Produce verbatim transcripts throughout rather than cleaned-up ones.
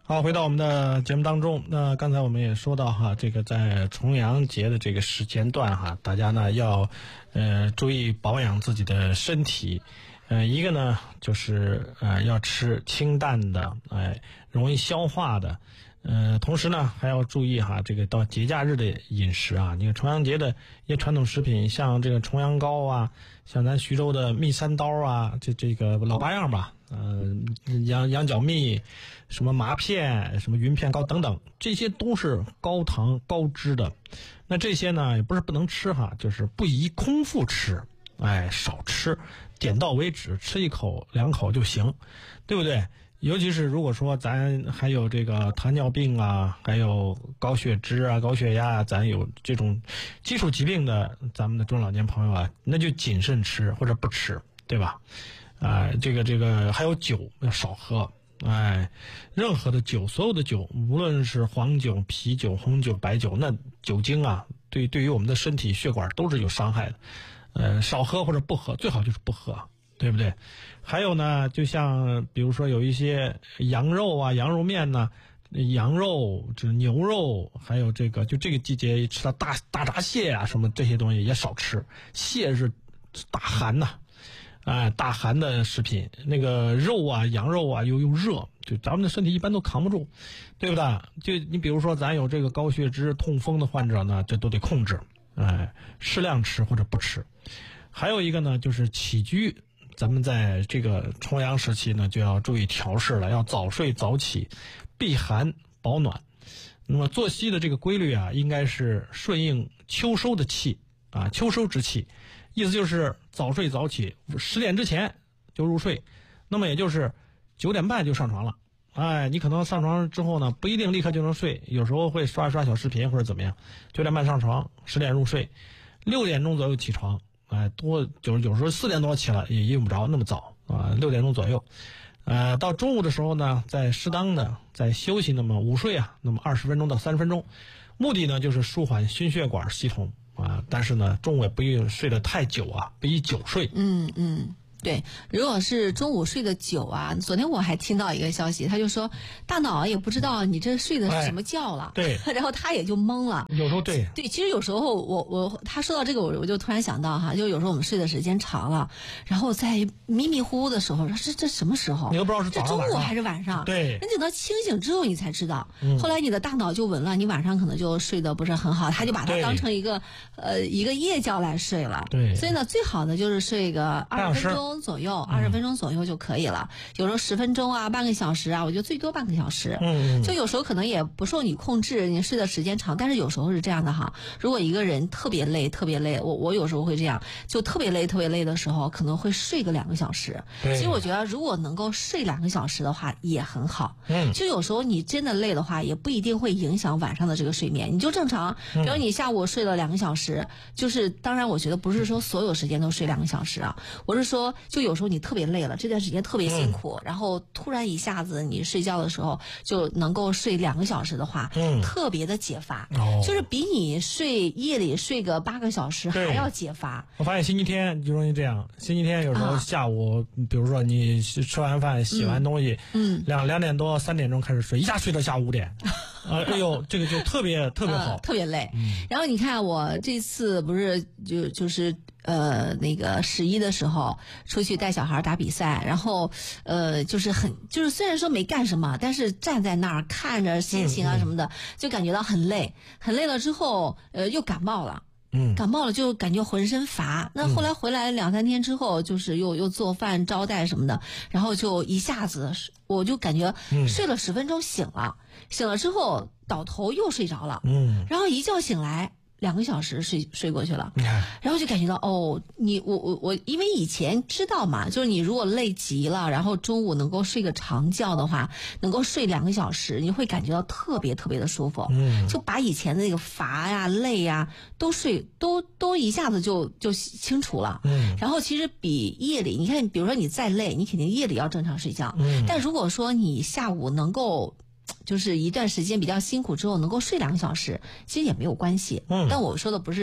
好，回到我们的节目当中。那刚才我们也说到哈，这个在重阳节的这个时间段哈，大家呢要呃注意保养自己的身体。呃，一个呢就是呃要吃清淡的，哎，容易消化的。呃，同时呢还要注意哈，这个到节假日的饮食啊。你看重阳节的一些传统食品，像这个重阳糕啊，像咱徐州的蜜三刀啊，这这个老八样吧。呃，羊羊角蜜，什么麻片，什么云片糕等等，这些都是高糖高脂的。那这些呢，也不是不能吃哈，就是不宜空腹吃，哎，少吃，点到为止，吃一口两口就行，对不对？尤其是如果说咱还有这个糖尿病啊，还有高血脂啊、高血压啊，咱有这种基础疾病的咱们的中老年朋友啊，那就谨慎吃或者不吃，对吧？啊、呃，这个这个还有酒要少喝，哎，任何的酒，所有的酒，无论是黄酒、啤酒、红酒、白酒，那酒精啊，对对于我们的身体血管都是有伤害的，呃，少喝或者不喝，最好就是不喝，对不对？还有呢，就像比如说有一些羊肉啊、羊肉面呢、羊肉、这牛肉，还有这个就这个季节吃到大大闸蟹啊什么这些东西也少吃，蟹是大寒呐。哎，大寒的食品，那个肉啊，羊肉啊，又又热，就咱们的身体一般都扛不住，对不对？就你比如说，咱有这个高血脂、痛风的患者呢，这都得控制，哎，适量吃或者不吃。还有一个呢，就是起居，咱们在这个重阳时期呢，就要注意调试了，要早睡早起，避寒保暖。那么作息的这个规律啊，应该是顺应秋收的气啊，秋收之气。意思就是早睡早起，十点之前就入睡，那么也就是九点半就上床了。哎，你可能上床之后呢，不一定立刻就能睡，有时候会刷刷小视频或者怎么样。九点半上床，十点入睡，六点钟左右起床。哎，多就是有时候四点多起来也用不着那么早啊，六点钟左右。呃，到中午的时候呢，再适当的再休息那么午睡啊，那么二十分钟到三十分钟，目的呢就是舒缓心血管系统。啊，但是呢，中午也不宜睡得太久啊，不宜久睡。 嗯嗯。对，如果是中午睡得久啊，昨天我还听到一个消息，他就说大脑也不知道你这睡的是什么觉了， 哎、 对，然后他也就懵了。 有时候对对，其实有时候我我他说到这个，我我就突然想到哈，就有时候我们睡的时间长了，然后在迷迷糊糊的时候，这这什么时候？ 你都不知道是早上这中午还是晚上？ 对， 那等到清醒之后你才知道，嗯、后来你的大脑就紊乱，你晚上可能就睡得不是很好，他就把它当成一个呃一个夜觉来睡了。 对， 所以呢，最好的就是睡个二十分钟左右，二十。分钟左右就可以了，有时候十分钟啊，半个小时啊，我觉得最多半个小时。 嗯， 就有时候可能也不受你控制，你睡的时间长，但是有时候是这样的哈。如果一个人特别累，特别累，我我有时候会这样，就特别累，特别累的时候，可能会睡个两个小时。其实我觉得，如果能够睡两个小时的话，也很好。 嗯， 就有时候你真的累的话，也不一定会影响晚上的这个睡眠，你就正常。比如你下午睡了两个小时，嗯、就是当然，我觉得不是说所有时间都睡两个小时啊，我是说，就有时候你特别累了，这段时间特别辛苦，嗯、然后突然一下子你睡觉的时候就能够睡两个小时的话，嗯、特别的解乏，哦、就是比你睡夜里睡个八个小时还要解乏。 我发现星期天就容易这样，星期天有时候下午，啊、比如说你吃完饭、洗完东西，嗯，两两点多、三点钟开始睡，一下睡到下午五点。啊，哎呦，这个就特别特别好， 呃、特别累。 嗯、 然后你看我这次不是就就是呃那个十一的时候出去带小孩打比赛，然后呃就是很就是虽然说没干什么，但是站在那儿看着心情啊什么的，嗯嗯就感觉到很累，很累了之后呃又感冒了。 嗯， 感冒了就感觉浑身乏，那后来回来两三天之后，就是又又做饭招待什么的，然后就一下子我就感觉睡了十分钟醒了，嗯、醒了之后倒头又睡着了，嗯，然后一觉醒来。两个小时睡睡过去了，然后就感觉到哦，你我我我，因为以前知道嘛，就是你如果累极了，然后中午能够睡个长觉的话，能够睡两个小时，你会感觉到特别特别的舒服，嗯，就把以前的那个乏呀、累呀都睡都都一下子就就清除了，嗯，然后其实比夜里，你看，比如说你再累，你肯定夜里要正常睡觉，嗯，但如果说你下午能够。就是一段时间比较辛苦之后能够睡两个小时，其实也没有关系。嗯，但我说的不是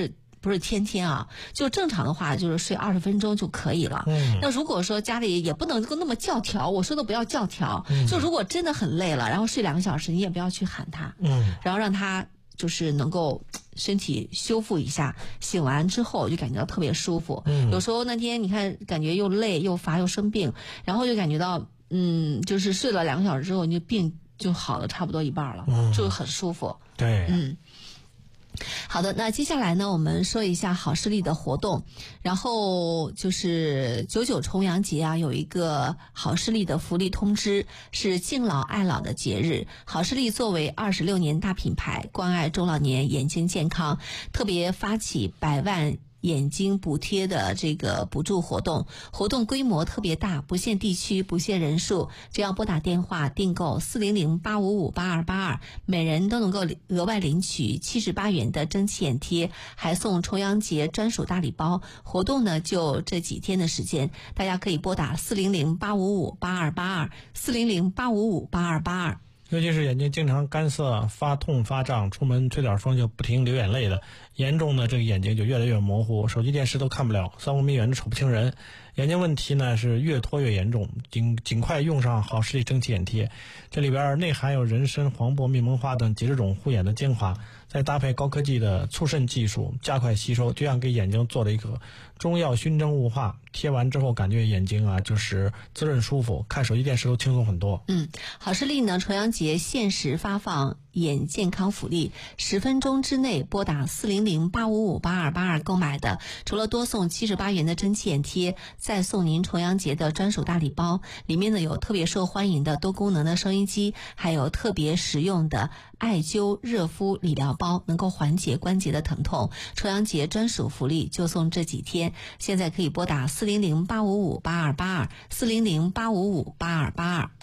不是天天啊，就正常的话就是睡二十分钟就可以了。 嗯， 那如果说家里也不能够那么教条，我说的不要教条， 嗯、 就如果真的很累了，然后睡两个小时，你也不要去喊他， 嗯， 然后让他就是能够身体修复一下，醒完之后就感觉到特别舒服。 嗯， 有时候那天你看感觉又累又乏又生病，然后就感觉到嗯，就是睡了两个小时之后，你就病就好了差不多一半了，嗯、就很舒服。 对， 嗯。好的，那接下来呢，我们说一下好视力的活动。然后就是九九重阳节啊，有一个好视力的福利通知，是敬老爱老的节日。好视力作为二十六年大品牌，关爱中老年眼睛健康，特别发起百万眼睛补贴的这个补助活动，活动规模特别大，不限地区，不限人数，只要拨打电话订购四零零八五五八二八二，每人都能够额外领取七十八元的蒸汽眼贴，还送重阳节专属大礼包。活动呢就这几天的时间，大家可以拨打四零零八五五八二八二，四零零八五五八二八二。 尤其是眼睛经常干涩、发痛、发胀，出门吹点风就不停流眼泪的，严重的这个眼睛就越来越模糊，手机电视都看不了，三五米远都瞅不清人。眼睛问题呢是越拖越严重，尽尽快用上好视力蒸汽眼贴，这里边内含有人参、黄柏、蜜蒙花等几十种护眼的精华，再搭配高科技的促渗技术，加快吸收，就像给眼睛做了一个中药熏蒸雾化，贴完之后感觉眼睛啊就是滋润舒服，看手机电视都轻松很多。 嗯，好视力呢重阳节限时发放眼健康福利，十分钟之内拨打四零零八五五八二八二购买的，除了多送七十八元的蒸汽眼贴，再送您重阳节的专属大礼包，里面呢有特别受欢迎的多功能的收音机，还有特别实用的艾灸热敷理疗包，能够缓解关节的疼痛。重阳节专属福利就送这几天，现在可以拨打四零零八五五八二八二，四零零八五五八二八二。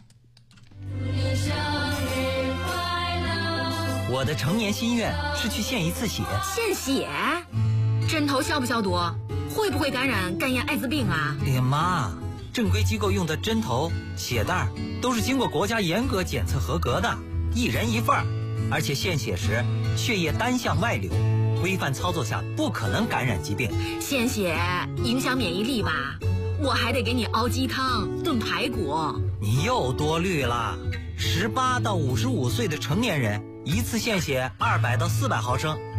我的成年心愿是去献一次血。 献血？针头消不消毒？会不会感染肝炎、艾滋病啊？ 哎呀妈，正规机构用的针头、血袋都是经过国家严格检测合格的，一人一份儿。而且献血时血液单向外流，规范操作下不可能感染疾病。 献血影响免疫力吧？我还得给你熬鸡汤、炖排骨。 你又多虑了。十八到五十五岁的成年人，一次献血二百到四百毫升。